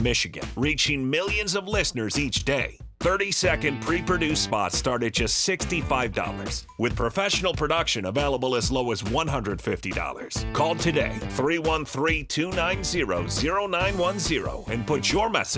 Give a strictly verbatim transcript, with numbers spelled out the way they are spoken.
Michigan, reaching millions of listeners each day. thirty-second pre-produced spots start at just sixty-five dollars, with professional production available as low as one hundred fifty dollars. Call today, three one three, two nine zero, zero nine one zero, and put your message